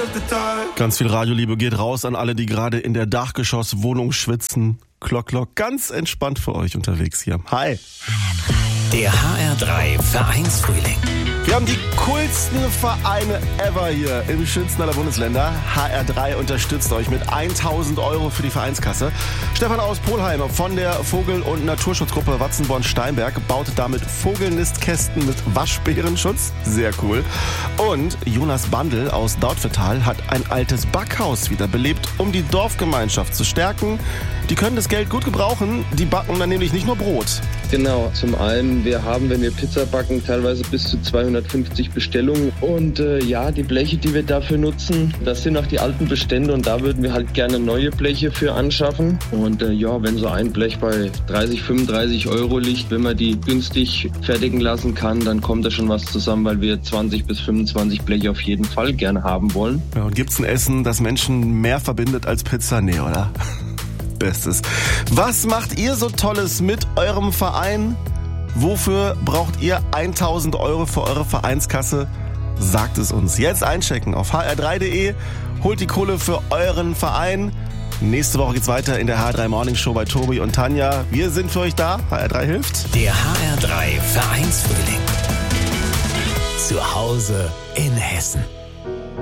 Ganz viel Radioliebe geht raus an alle, die gerade in der Dachgeschosswohnung schwitzen. Klock, klock, ganz entspannt für euch unterwegs hier. Hi. Der HR3 Vereinsfrühling. Wir haben die coolsten Vereine ever hier im schönsten aller Bundesländer. HR3 unterstützt euch mit 1.000 Euro für die Vereinskasse. Stefan aus Polheim von der Vogel- und Naturschutzgruppe Watzenborn-Steinberg baut damit Vogelnistkästen mit Waschbärenschutz. Sehr cool. Und Jonas Bandl aus Dautphetal hat ein altes Backhaus wiederbelebt, um die Dorfgemeinschaft zu stärken. Die können das Geld gut gebrauchen. Die backen dann nämlich nicht nur Brot. Genau, zum einen, wir haben, wenn wir Pizza backen, teilweise bis zu 250 Bestellungen. Und die Bleche, die wir dafür nutzen, das sind auch die alten Bestände und da würden wir halt gerne neue Bleche für anschaffen. Und wenn so ein Blech bei 30, 35 Euro liegt, wenn man die günstig fertigen lassen kann, dann kommt da schon was zusammen, weil wir 20 bis 25 Bleche auf jeden Fall gerne haben wollen. Ja, und gibt's ein Essen, das Menschen mehr verbindet als Pizza? Nee, oder? Bestes. Was macht ihr so Tolles mit eurem Verein? Wofür braucht ihr 1.000 Euro für eure Vereinskasse? Sagt es uns. Jetzt einchecken auf hr3.de. Holt die Kohle für euren Verein. Nächste Woche geht's weiter in der HR3 Morning Show bei Tobi und Tanja. Wir sind für euch da. HR3 hilft. Der HR3 Vereinsfrühling. Zu Hause in Hessen.